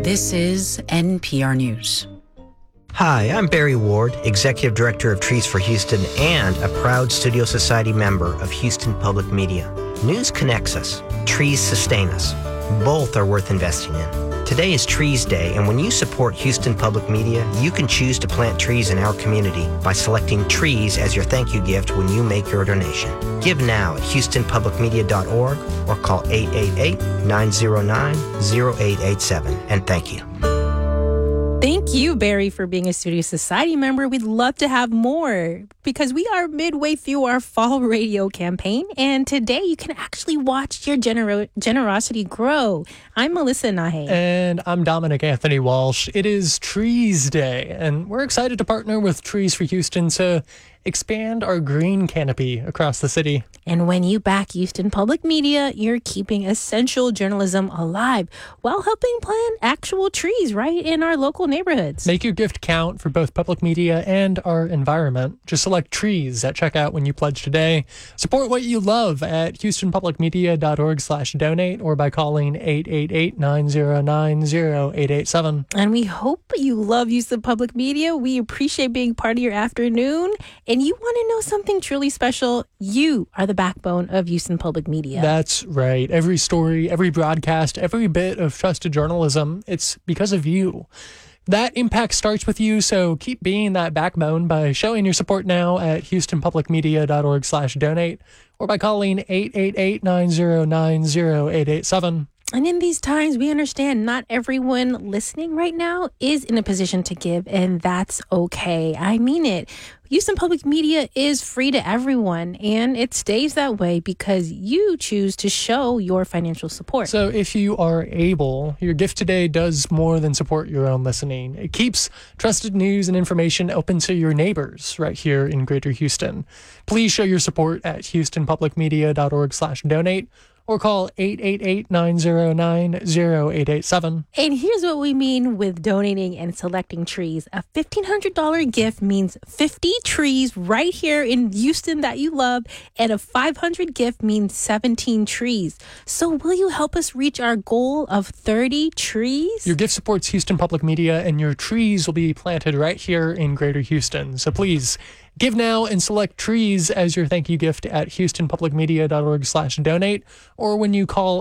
This is NPR News. Hi, I'm Barry Ward, Executive Director of Trees for Houston and a proud Studio Society member of Houston Public Media. News connects us. Trees sustain us. Both are worth investing in. Today is Trees Day, and when you support Houston Public Media, you can choose to plant trees in our community by selecting trees as your thank you gift when you make your donation. Give now at houstonpublicmedia.org or call 888-909-0887. And thank you. Thank you, Barry, for being a Studio Society member. We'd love to have more because we are midway through our fall radio campaign. And today you can actually watch your generosity grow. I'm Melissa Nahe. And I'm Dominic Anthony Walsh. It is Trees Day, and we're excited to partner with Trees for Houston to expand our green canopy across the city. And when you back Houston Public Media, you're keeping essential journalism alive while helping plant actual trees right in our local neighborhoods. Make your gift count for both public media and our environment. Just select trees at checkout when you pledge today. Support what you love at houstonpublicmedia.org/donate or by calling 888-909-0887. And we hope you love Houston Public Media. We appreciate being part of your afternoon. And you want to know something truly special? You are the backbone of Houston Public Media. That's right. Every story, every broadcast, every bit of trusted journalism, it's because of you. That impact starts with you, so keep being that backbone by showing your support now at houstonpublicmedia.org/donate or by calling 888-909-0887. And in these times, we understand not everyone listening right now is in a position to give, and that's okay. I mean it. Houston Public Media is free to everyone, and it stays that way because you choose to show your financial support. So if you are able, your gift today does more than support your own listening. It keeps trusted news and information open to your neighbors right here in Greater Houston. Please show your support at houstonpublicmedia.org/donate. or call 888-909-0887. And here's what we mean with donating and selecting trees. A $1,500 gift means 50 trees right here in Houston that you love, and a $500 gift means 17 trees. So will you help us reach our goal of 30 trees? Your gift supports Houston Public Media, and your trees will be planted right here in Greater Houston. So please, give now and select trees as your thank you gift at houstonpublicmedia.org/donate or when you call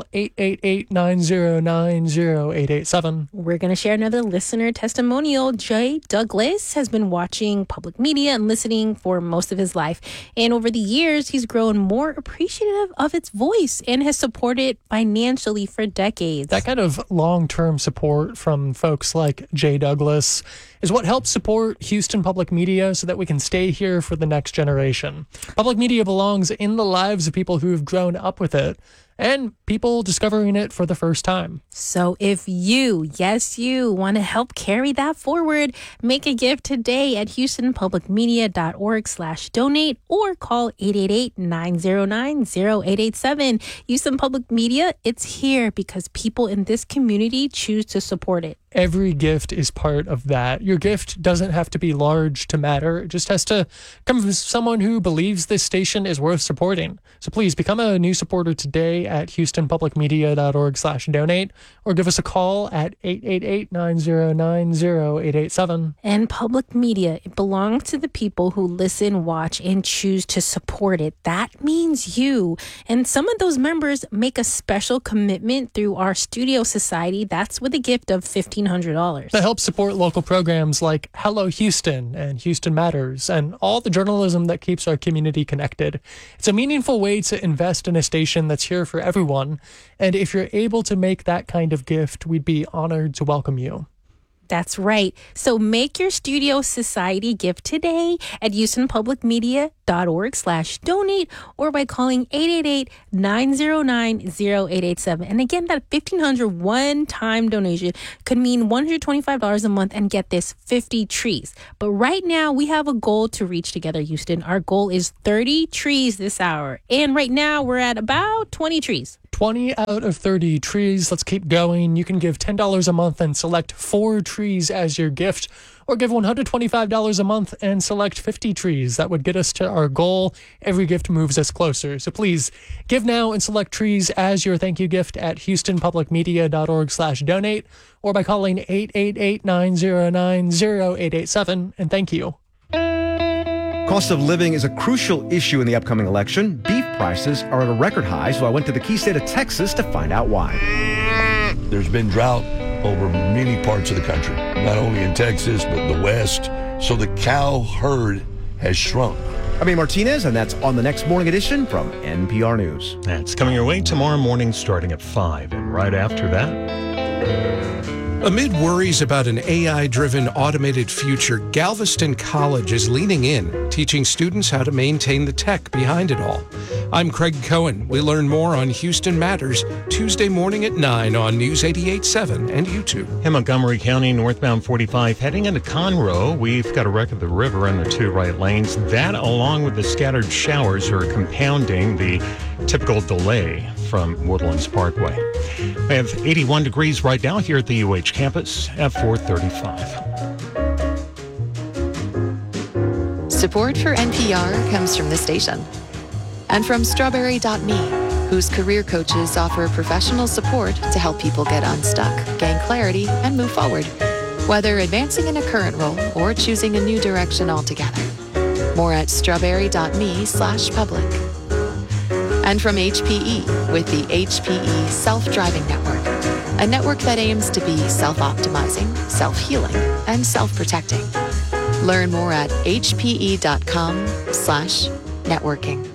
888-909-0887. We're going to share another listener testimonial. Jay Douglas has been watching public media and listening for most of his life. And over the years, he's grown more appreciative of its voice and has supported financially for decades. That kind of long-term support from folks like Jay Douglas is what helps support Houston Public Media so that we can stay here for the next generation. Public media belongs in the lives of people who have grown up with it and people discovering it for the first time. So if you, yes, you want to help carry that forward, make a gift today at houstonpublicmedia.org/donate or call 888-909-0887. Houston Public Media, it's here because people in this community choose to support it. Every gift is part of that. Your gift doesn't have to be large to matter. It just has to come from someone who believes this station is worth supporting. So please become a new supporter today at houstonpublicmedia.org/donate or give us a call at 888-909-0887. And public media, it belongs to the people who listen, watch, and choose to support it. That means you. And some of those members make a special commitment through our Studio Society. That's with a gift of $1,500. That helps support local programs like Hello Houston and Houston Matters and all the journalism that keeps our community connected. It's a meaningful way to invest in a station that's here for everyone. And if you're able to make that kind of gift, we'd be honored to welcome you. That's right. So make your Studio Society gift today at houstonpublicmedia.org/donate or by calling 888-909-0887. And again, that $1,500 one-time donation could mean $125 a month and get this 50 trees. But right now we have a goal to reach together, Houston. Our goal is 30 trees this hour. And right now we're at about 20 trees. 20 out of 30 trees. Let's keep going. You can give $10 a month and select 4 trees as your gift. or give $125 a month and select 50 trees. That would get us to our goal. Every gift moves us closer. So please give now and select trees as your thank you gift at houstonpublicmedia.org/donate or by calling 888-909-0887. And thank you. Cost of living is a crucial issue in the upcoming election. Beef prices are at a record high, so I went to the key state of Texas to find out why. There's been drought over many parts of the country, not only in Texas, but the West. So the cow herd has shrunk. I'm Ian Martinez, and that's on the next morning edition from NPR News. That's coming your way tomorrow morning starting at 5. And right after that... Amid worries about an AI-driven automated future, Galveston College is leaning in, teaching students how to maintain the tech behind it all. I'm Craig Cohen. We learn more on Houston Matters Tuesday morning at 9 on News 88.7 and YouTube. In Montgomery County, northbound 45, heading into Conroe, we've got a wreck of the river in the 2 right lanes. That, along with the scattered showers, are compounding the typical delay from Woodlands Parkway. We have 81 degrees right now here at the UH campus at 4:35. Support for NPR comes from this station and from Strawberry.me, whose career coaches offer professional support to help people get unstuck, gain clarity, and move forward, whether advancing in a current role or choosing a new direction altogether. More at strawberry.me/public. And from HPE with the HPE Self-Driving Network, a network that aims to be self-optimizing, self-healing, and self-protecting. Learn more at hpe.com/networking.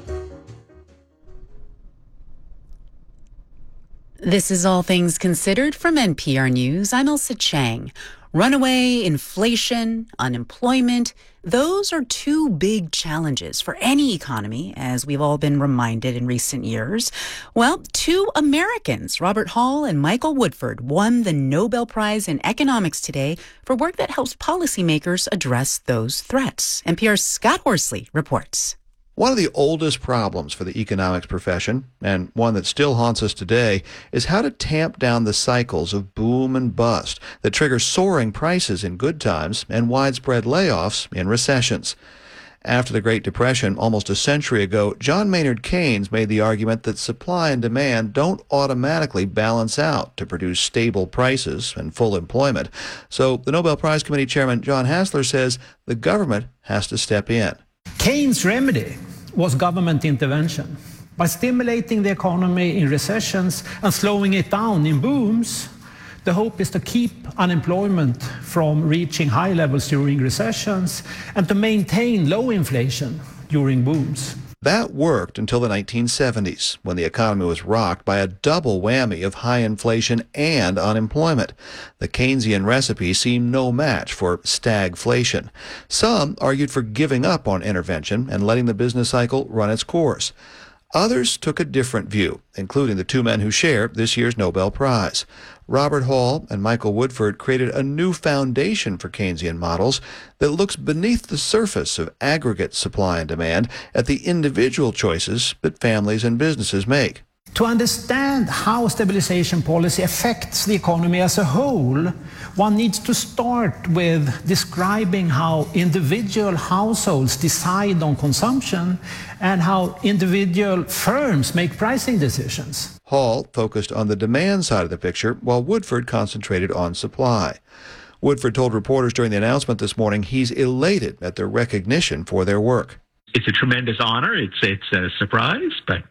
This is All Things Considered from NPR News. I'm Elsa Chang. Runaway inflation, unemployment, those are 2 big challenges for any economy, as we've all been reminded in recent years. Well, 2 Americans, Robert Hall and Michael Woodford, won the Nobel Prize in Economics today for work that helps policymakers address those threats. NPR's Scott Horsley reports. One of the oldest problems for the economics profession, and one that still haunts us today, is how to tamp down the cycles of boom and bust that trigger soaring prices in good times and widespread layoffs in recessions. After the Great Depression, almost a century ago, John Maynard Keynes made the argument that supply and demand don't automatically balance out to produce stable prices and full employment. So the Nobel Prize Committee Chairman John Hassler says the government has to step in. Keynes' remedy was government intervention. By stimulating the economy in recessions and slowing it down in booms, the hope is to keep unemployment from reaching high levels during recessions and to maintain low inflation during booms. That worked until the 1970s, when the economy was rocked by a double whammy of high inflation and unemployment. The Keynesian recipe seemed no match for stagflation. Some argued for giving up on intervention and letting the business cycle run its course. Others took a different view, including the 2 men who share this year's Nobel Prize. Robert Hall and Michael Woodford created a new foundation for Keynesian models that looks beneath the surface of aggregate supply and demand at the individual choices that families and businesses make. To understand how stabilization policy affects the economy as a whole, one needs to start with describing how individual households decide on consumption and how individual firms make pricing decisions. Hall focused on the demand side of the picture, while Woodford concentrated on supply. Woodford told reporters during the announcement this morning he's elated at their recognition for their work. It's a tremendous honor. It's a surprise, but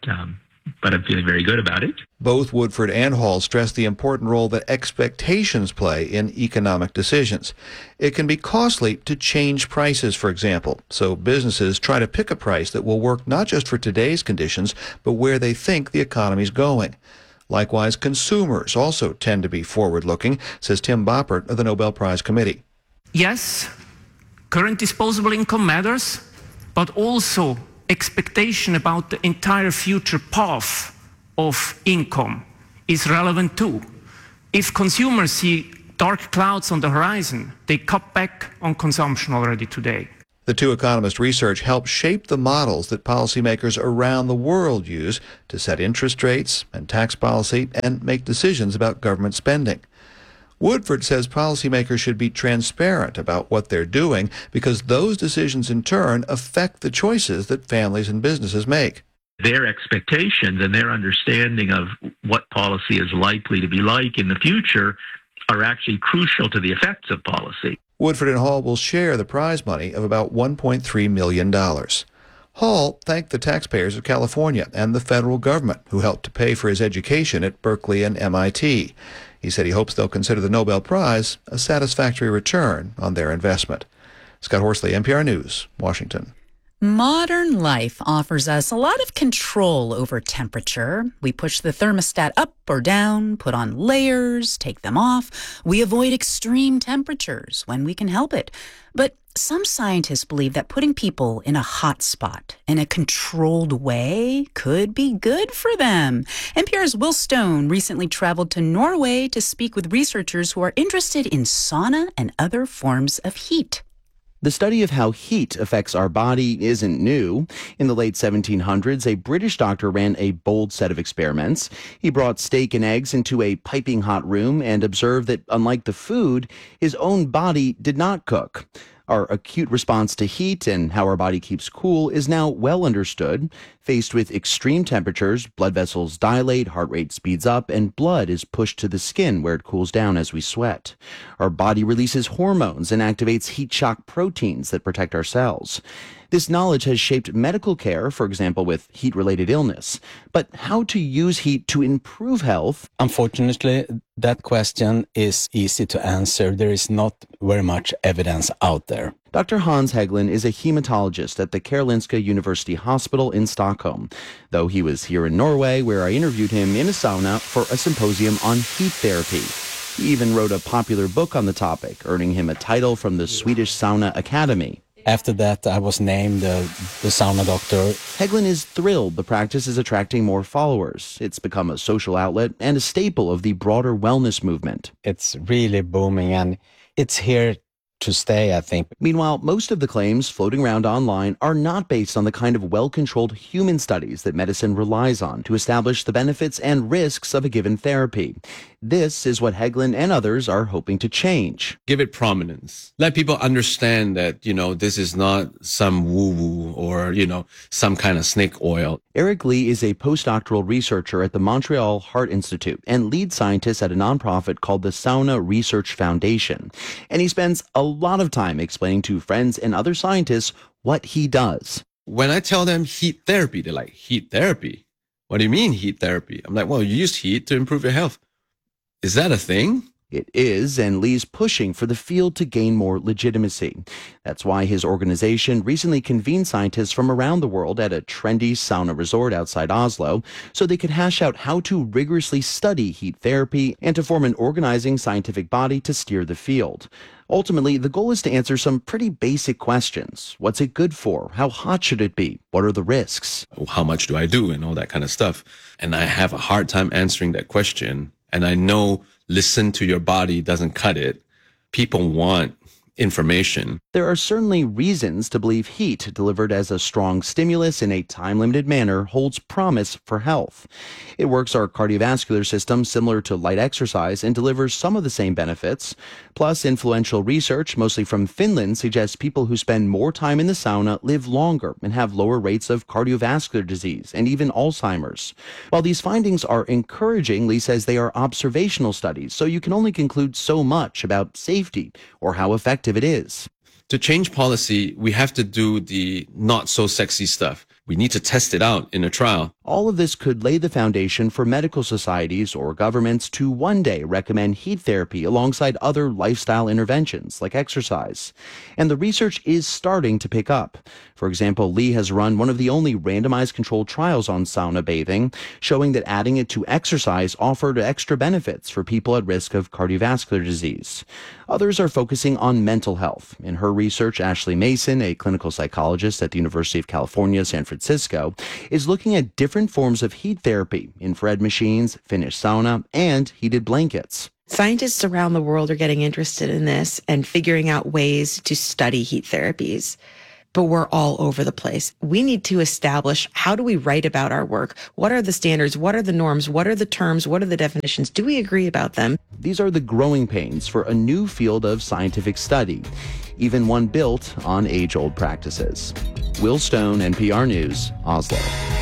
I'm feeling very good about it. Both Woodford and Hall stressed the important role that expectations play in economic decisions. It can be costly to change prices, for example, so businesses try to pick a price that will work not just for today's conditions, but where they think the economy's going. Likewise, consumers also tend to be forward-looking, says Tim Boppert of the Nobel Prize Committee. Yes, current disposable income matters, but also expectation about the entire future path of income is relevant too. If consumers see dark clouds on the horizon, they cut back on consumption already today. The 2 economists' research helps shape the models that policymakers around the world use to set interest rates and tax policy and make decisions about government spending. Woodford says policymakers should be transparent about what they're doing because those decisions in turn affect the choices that families and businesses make. Their expectations and their understanding of what policy is likely to be like in the future are actually crucial to the effects of policy. Woodford and Hall will share the prize money of about $1.3 million. Hall thanked the taxpayers of California and the federal government who helped to pay for his education at Berkeley and MIT. He said he hopes they'll consider the Nobel Prize a satisfactory return on their investment. Scott Horsley, NPR News, Washington. Modern life offers us a lot of control over temperature. We push the thermostat up or down, put on layers, take them off. We avoid extreme temperatures when we can help it. But some scientists believe that putting people in a hot spot in a controlled way could be good for them. NPR's Will Stone recently traveled to Norway to speak with researchers who are interested in sauna and other forms of heat. The study of how heat affects our body isn't new. In the late 1700s, a British doctor ran a bold set of experiments. He brought steak and eggs into a piping hot room and observed that, unlike the food, his own body did not cook. Our acute response to heat and how our body keeps cool is now well understood. Faced with extreme temperatures, blood vessels dilate, heart rate speeds up, and blood is pushed to the skin where it cools down as we sweat. Our body releases hormones and activates heat shock proteins that protect our cells. This knowledge has shaped medical care, for example, with heat-related illness. But how to use heat to improve health? Unfortunately, that question is easy to answer. There is not very much evidence out there. Dr. Hans Hägglund is a hematologist at the Karolinska University Hospital in Stockholm, though he was here in Norway, where I interviewed him in a sauna for a symposium on heat therapy. He even wrote a popular book on the topic, earning him a title from the Swedish Sauna Academy. After that, I was named the sauna doctor. Hägglund is thrilled the practice is attracting more followers. It's become a social outlet and a staple of the broader wellness movement. It's really booming, and it's here to stay, I think. Meanwhile, most of the claims floating around online are not based on the kind of well-controlled human studies that medicine relies on to establish the benefits and risks of a given therapy. This is what Hägglund and others are hoping to change. Give it prominence. Let people understand that, this is not some woo-woo or, some kind of snake oil. Eric Lee is a postdoctoral researcher at the Montreal Heart Institute and lead scientist at a nonprofit called the Sauna Research Foundation. And he spends a lot of time explaining to friends and other scientists what he does. When I tell them heat therapy, they're like, heat therapy? What do you mean heat therapy? I'm like, well, you use heat to improve your health. Is that a thing? It is, and Lee's pushing for the field to gain more legitimacy. That's why his organization recently convened scientists from around the world at a trendy sauna resort outside Oslo so they could hash out how to rigorously study heat therapy and to form an organizing scientific body to steer the field. Ultimately, the goal is to answer some pretty basic questions. What's it good for? How hot should it be? What are the risks? How much do I do? And all that kind of stuff. And I have a hard time answering that question. And I know listen to your body doesn't cut it. People want information. There are certainly reasons to believe heat delivered as a strong stimulus in a time-limited manner holds promise for health. It works our cardiovascular system similar to light exercise and delivers some of the same benefits. Plus, influential research, mostly from Finland, suggests people who spend more time in the sauna live longer and have lower rates of cardiovascular disease and even Alzheimer's. While these findings are encouraging, Lee says they are observational studies, so you can only conclude so much about safety or how effective it is. To change policy, we have to do the not so sexy stuff. We need to test it out in a trial. All of this could lay the foundation for medical societies or governments to one day recommend heat therapy alongside other lifestyle interventions like exercise. And the research is starting to pick up. For example, Lee has run one of the only randomized controlled trials on sauna bathing, showing that adding it to exercise offered extra benefits for people at risk of cardiovascular disease. Others are focusing on mental health. In her research, Ashley Mason, a clinical psychologist at the University of California, San Francisco, is looking at different forms of heat therapy, infrared machines, Finnish sauna, and heated blankets. Scientists around the world are getting interested in this and figuring out ways to study heat therapies. but we're all over the place. We need to establish, how do we write about our work? What are the standards? What are the norms? What are the terms? What are the definitions? Do we agree about them? These are the growing pains for a new field of scientific study, even one built on age-old practices. Will Stone, NPR News, Oslo.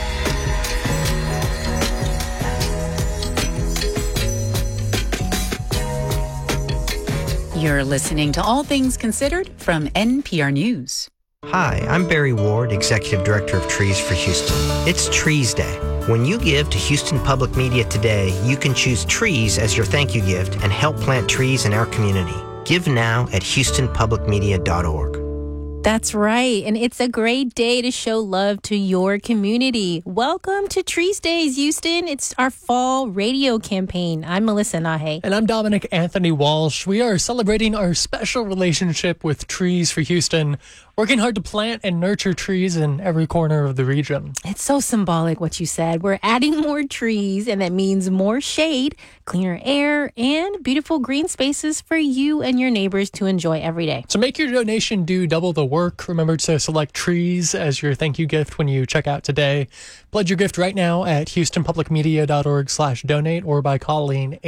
You're listening to All Things Considered from NPR News. Hi, I'm Barry Ward, Executive Director of Trees for Houston. It's Trees Day. When you give to Houston Public Media today, you can choose trees as your thank you gift and help plant trees in our community. Give now at houstonpublicmedia.org. That's right. And it's a great day to show love to your community. Welcome to Trees Days, Houston. It's our fall radio campaign. I'm Melissa Nahe. And I'm Dominic Anthony Walsh. We are celebrating our special relationship with Trees for Houston, working hard to plant and nurture trees in every corner of the region. It's so symbolic what you said. We're adding more trees, and that means more shade, cleaner air, and beautiful green spaces for you and your neighbors to enjoy every day. So make your donation do double the work. Remember to select trees as your thank you gift when you check out today. Pledge your gift right now at houstonpublicmedia.org/donate or by calling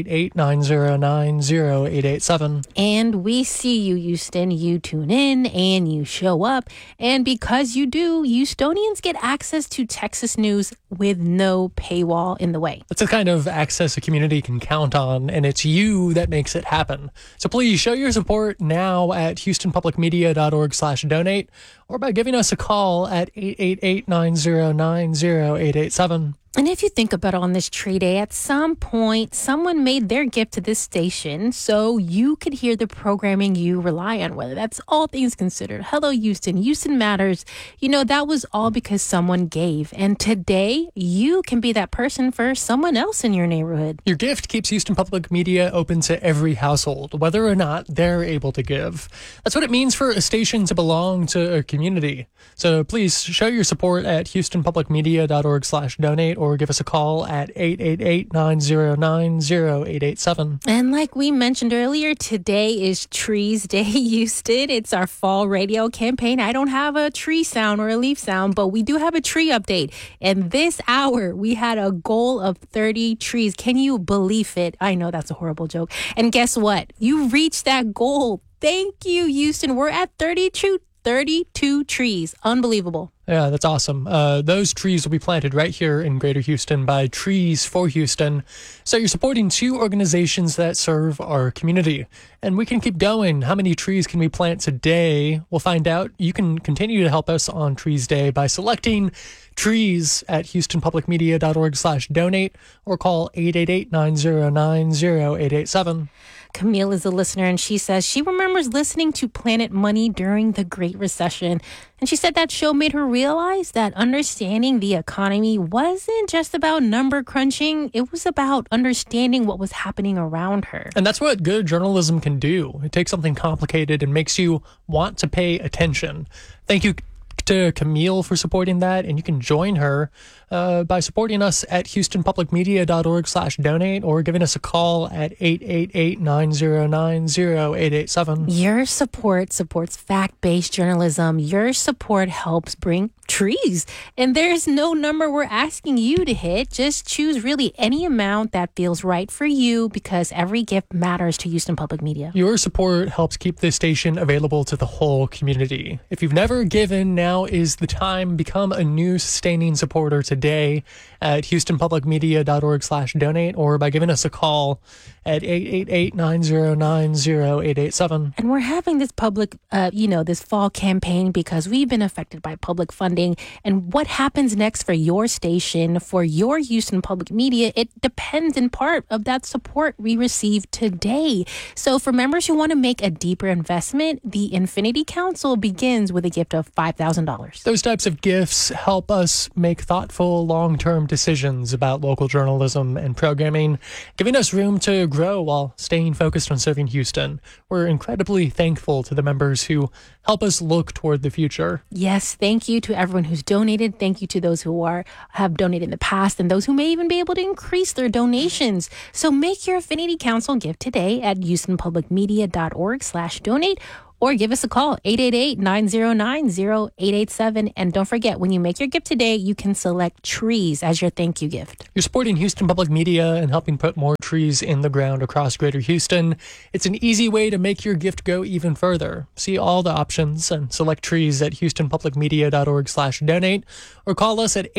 888-909-0887. And we see you, Houston. You tune in and you show up. And because you do, Houstonians get access to Texas news with no paywall in the way. That's the kind of access a community can count on, and it's you that makes it happen. So please show your support now at houstonpublicmedia.org/donate or by giving us a call at 888-909-0887. And if you think about it, on this Tree Day, at some point, someone made their gift to this station so you could hear the programming you rely on, whether that's All Things Considered, Hello Houston, Houston Matters. You know, that was all because someone gave. And today, you can be that person for someone else in your neighborhood. Your gift keeps Houston Public Media open to every household, whether or not they're able to give. That's what it means for a station to belong to a community. So please show your support at houstonpublicmedia.org/donate or give us a call at 888-909-0887. And like we mentioned earlier, today is Trees Day, Houston. It's our fall radio campaign. I don't have a tree sound or a leaf sound, but we do have a tree update. And this hour, we had a goal of 30 trees. Can you believe it? I know that's a horrible joke. And guess what? You reached that goal. Thank you, Houston. We're at 32 trees. Unbelievable. Yeah, that's awesome. Those trees will be planted right here in Greater Houston by Trees for Houston. So you're supporting two organizations that serve our community. And we can keep going. How many trees can we plant today? We'll find out. You can continue to help us on Trees Day by selecting trees at houstonpublicmedia.org/donate or call 888-909-0887. Camille is a listener, and she says she remembers listening to Planet Money during the Great Recession. And she said that show made her realize that understanding the economy wasn't just about number crunching. It was about understanding what was happening around her. And that's what good journalism can do. It takes something complicated and makes you want to pay attention. Thank you to Camille for supporting that, and you can join her by supporting us at houstonpublicmedia.org/donate or giving us a call at 888-909-0887. Your support supports fact-based journalism. Your support helps bring trees. And there's no number we're asking you to hit. Just choose really any amount that feels right for you, because every gift matters to Houston Public Media. Your support helps keep this station available to the whole community. If you've never given, now is the time. Become a new sustaining supporter today at houstonpublicmedia.org/donate or by giving us a call at 888-909-0887. And we're having this public, this fall campaign because we've been affected by public funding. And what happens next for your station, for your Houston Public Media, it depends in part of that support we receive today. So for members who want to make a deeper investment, the Infinity Council begins with a gift of $5,000. Those types of gifts help us make thoughtful, long-term decisions about local journalism and programming, giving us room to grow while staying focused on serving Houston. We're incredibly thankful to the members who help us look toward the future. Yes, thank you to everyone who's donated. Thank you to those who have donated in the past and those who may even be able to increase their donations. So make your Affinity Council gift today at houstonpublicmedia.org/donate or give us a call, 888-909-0887. And don't forget, when you make your gift today, you can select trees as your thank you gift. You're supporting Houston Public Media and helping put more trees in the ground across Greater Houston. It's an easy way to make your gift go even further. See all the options and select trees at houstonpublicmedia.org/donate or call us at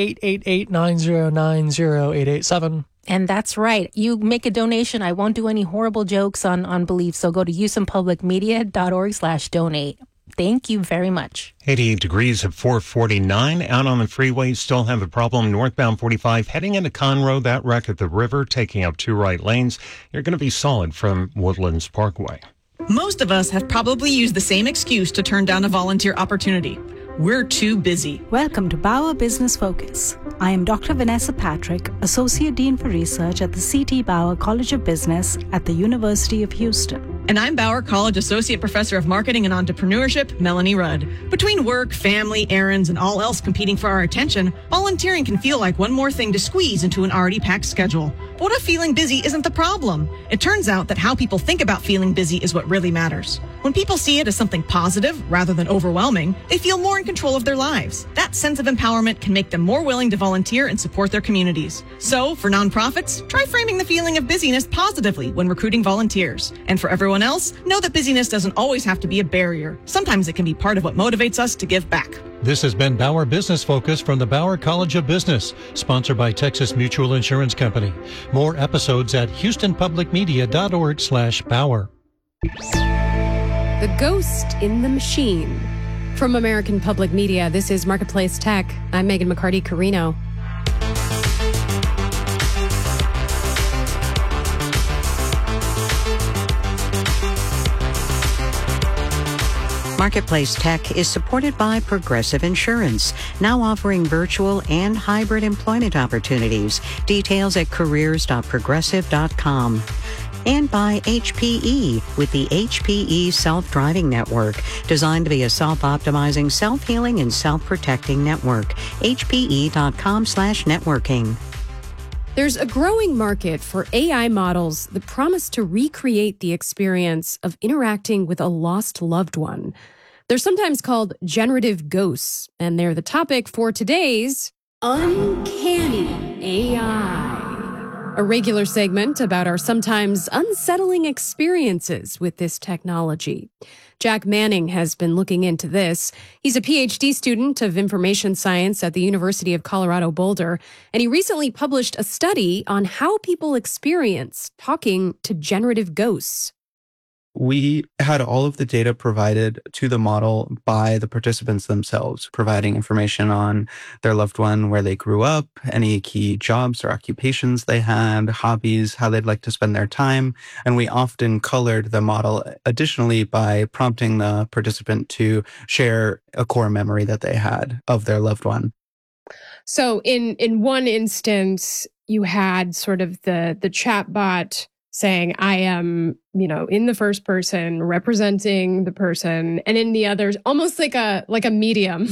888-909-0887. And that's right. You make a donation. I won't do any horrible jokes on belief. So go to houstonpublicmedia.org/donate. Thank you very much. 88 degrees at 449. Out on the freeway, still have a problem. Northbound 45 heading into Conroe. That wreck at the river, taking up 2 right lanes. You're going to be solid from Woodlands Parkway. Most of us have probably used the same excuse to turn down a volunteer opportunity. We're too busy. Welcome to Bauer Business Focus. I am Dr. Vanessa Patrick, Associate Dean for Research at the C.T. Bauer College of Business at the University of Houston. And I'm Bauer College Associate Professor of Marketing and Entrepreneurship, Melanie Rudd. Between work, family, errands, and all else competing for our attention, volunteering can feel like one more thing to squeeze into an already packed schedule. But what if feeling busy isn't the problem? It turns out that how people think about feeling busy is what really matters. When people see it as something positive rather than overwhelming, they feel more in control of their lives. That sense of empowerment can make them more willing to volunteer and support their communities. So, for nonprofits, try framing the feeling of busyness positively when recruiting volunteers. And for everyone else, know that busyness doesn't always have to be a barrier. Sometimes it can be part of what motivates us to give back. This has been Bauer Business Focus from the Bauer College of Business, sponsored by Texas Mutual Insurance Company. More episodes at houstonpublicmedia.org/Bauer. The Ghost in the Machine. From American Public Media, this is Marketplace Tech. I'm Megan McCarty-Carino. Marketplace Tech is supported by Progressive Insurance, now offering virtual and hybrid employment opportunities. Details at careers.progressive.com. And by HPE with the HPE Self-Driving Network, designed to be a self-optimizing, self-healing, and self-protecting network. HPE.com/networking. There's a growing market for AI models that promise to recreate the experience of interacting with a lost loved one. They're sometimes called generative ghosts, and they're the topic for today's Uncanny AI. A regular segment about our sometimes unsettling experiences with this technology. Jack Manning has been looking into this. He's a PhD student of information science at the University of Colorado Boulder, and he recently published a study on how people experience talking to generative ghosts. We had all of the data provided to the model by the participants themselves, providing information on their loved one, where they grew up, any key jobs or occupations they had, hobbies, how they'd like to spend their time. And we often colored the model additionally by prompting the participant to share a core memory that they had of their loved one. So in one instance, you had sort of the chatbot saying, I am, in the first person representing the person. And in the others, almost like a medium.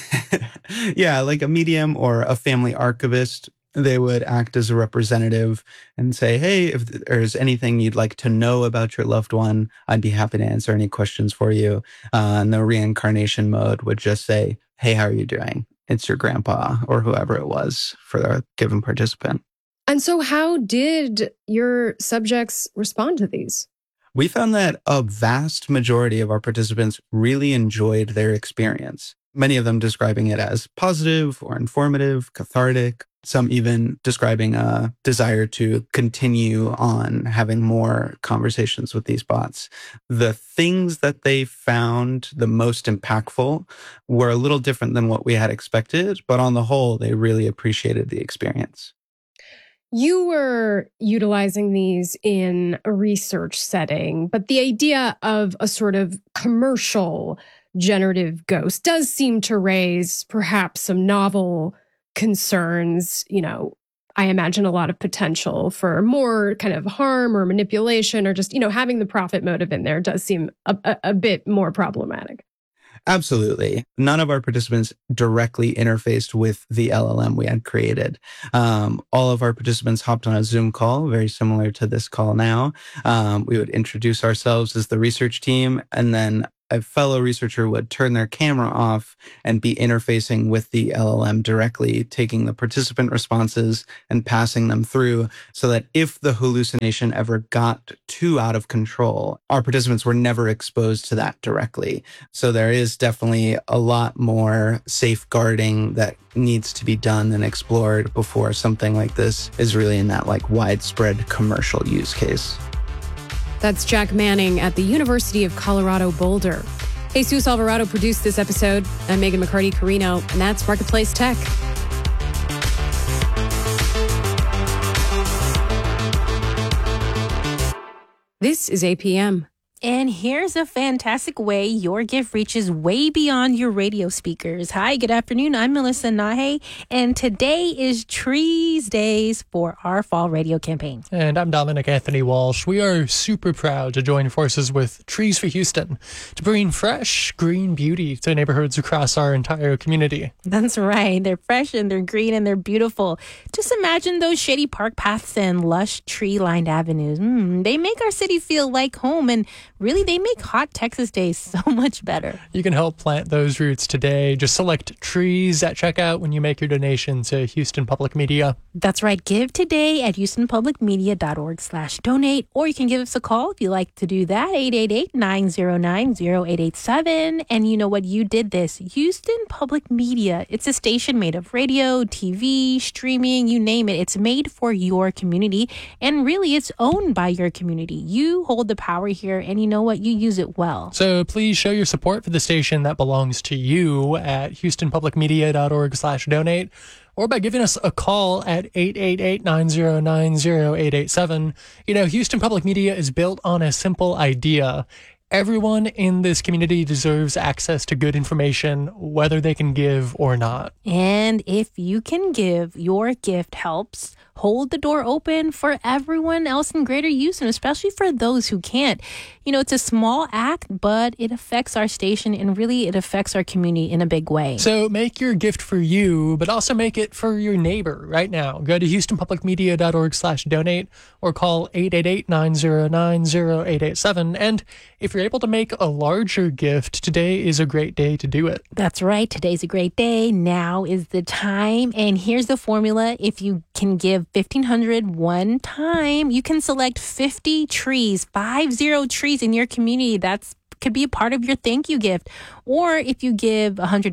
Yeah, like a medium or a family archivist. They would act as a representative and say, hey, if there's anything you'd like to know about your loved one, I'd be happy to answer any questions for you. And the reincarnation mode would just say, hey, how are you doing? It's your grandpa or whoever it was for a given participant. And so how did your subjects respond to these? We found that a vast majority of our participants really enjoyed their experience. Many of them describing it as positive or informative, cathartic, some even describing a desire to continue on having more conversations with these bots. The things that they found the most impactful were a little different than what we had expected, but on the whole, they really appreciated the experience. You were utilizing these in a research setting, but the idea of a sort of commercial generative ghost does seem to raise perhaps some novel concerns. I imagine a lot of potential for more kind of harm or manipulation, or just, having the profit motive in there does seem a bit more problematic. Absolutely. None of our participants directly interfaced with the LLM we had created. All of our participants hopped on a Zoom call, very similar to this call now. We would introduce ourselves as the research team, and then a fellow researcher would turn their camera off and be interfacing with the LLM directly, taking the participant responses and passing them through so that if the hallucination ever got too out of control, our participants were never exposed to that directly. So there is definitely a lot more safeguarding that needs to be done and explored before something like this is really in that like widespread commercial use case. That's Jack Manning at the University of Colorado Boulder. Jesus Alvarado produced this episode. I'm Megan McCarty-Carino, and that's Marketplace Tech. This is APM. And here's a fantastic way your gift reaches way beyond your radio speakers. Hi, good afternoon. I'm Melissa Nahe, and today is Trees Days for our fall radio campaign. And I'm Dominic Anthony Walsh. We are super proud to join forces with Trees for Houston to bring fresh, green beauty to neighborhoods across our entire community. That's right. They're fresh and they're green and they're beautiful. Just imagine those shady park paths and lush tree-lined avenues. They make our city feel like home, and really, they make hot Texas days so much better. You can help plant those roots today. Just select trees at checkout when you make your donation to Houston Public Media. That's right. Give today at houstonpublicmedia.org/donate, or you can give us a call if you like to do that, 888-909-0887. And you know what? You did this. Houston Public Media. It's a station made of radio, TV, streaming, you name it. It's made for your community, and really, it's owned by your community. You hold the power here, and you know what? You use it well. So please show your support for the station that belongs to you at houstonpublicmedia.org/donate, or by giving us a call at 888-909-0887. You know, Houston Public Media is built on a simple idea. Everyone in this community deserves access to good information, whether they can give or not. And if you can give, your gift helps hold the door open for everyone else in Greater Houston, especially for those who can't. You know, it's a small act, but it affects our station, and really it affects our community in a big way. So make your gift for you, but also make it for your neighbor right now. Go to houstonpublicmedia.org/donate or call 888-909-0887. And if you're able to make a larger gift, today is a great day to do it. That's right. Today's a great day. Now is the time. And here's the formula. If you can give $1,500 one time, you can select 50 trees, 50 trees in your community. That's could be a part of your thank you gift. Or if you give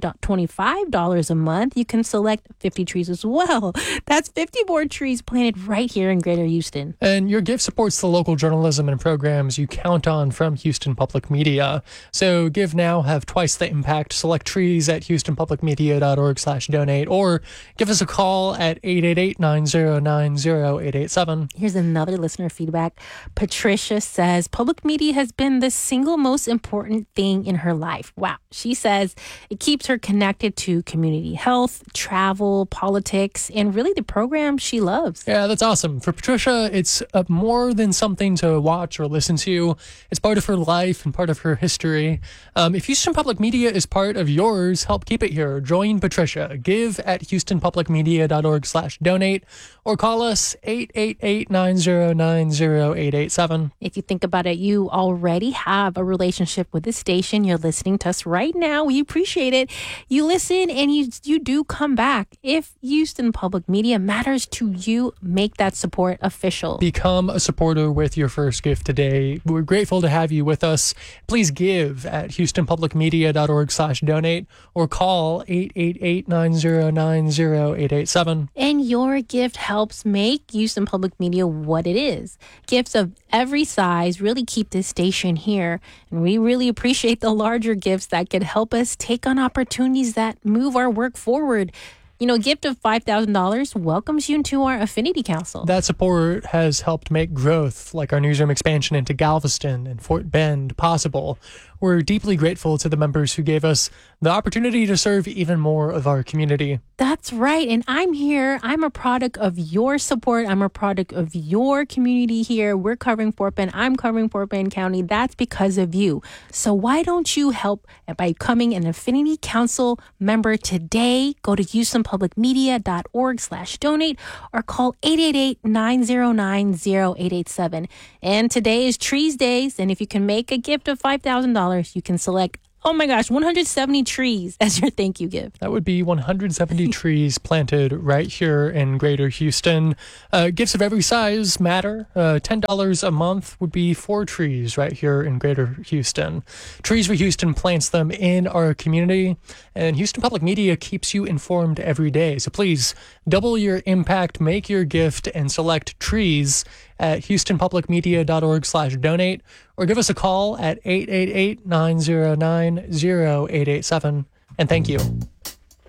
$125 a month, you can select 50 trees as well. That's 50 more trees planted right here in Greater Houston. And your gift supports the local journalism and programs you count on from Houston Public Media. So give now, have twice the impact. Select trees at houstonpublicmedia.org/donate, or give us a call at 888-909-0887. Here's another listener feedback. Patricia says, public media has been the single most important thing in her life. Wow. She says it keeps her connected to community health, travel, politics, and really the program she loves. Yeah, that's awesome. For Patricia, it's more than something to watch or listen to. It's part of her life and part of her history. If Houston Public Media is part of yours, help keep it here. Join Patricia. Give at houstonpublicmedia.org/donate, or call us 888-909-0887. If you think about it, you already have a relationship with this station. You're listening to us right now. We appreciate it. You listen and you do come back. If Houston Public Media matters to you, make that support official. Become a supporter with your first gift today. We're grateful to have you with us. Please give at houstonpublicmedia.org/donate, or call 888-909-0887. And your gift helps make Houston Public Media what it is. Gifts of every size really keep this station here, and we really appreciate the larger gifts that could help us take on opportunities that move our work forward. You know, a gift of $5,000 welcomes you into our Affinity Council. That support has helped make growth like our newsroom expansion into Galveston and Fort Bend possible. We're deeply grateful to the members who gave us the opportunity to serve even more of our community. That's right. And I'm here. I'm a product of your support. I'm a product of your community here. We're covering Fort Bend. I'm covering Fort Bend County. That's because of you. So why don't you help by becoming an Affinity Council member today? Go to Houston houstonpublicmedia.org/donate or call 888-909-0887. And today is Trees Days, and if you can make a gift of $5,000, you can select 170 trees as your thank you gift. That would be 170 trees planted right here in Greater Houston. Gifts of every size matter. $10 a month would be 4 trees right here in Greater Houston. Trees for Houston plants them in our community, and Houston Public Media keeps you informed every day. So please double your impact, make your gift, and select trees at houstonpublicmedia.org/donate, or give us a call at 888-909-0887. And thank you.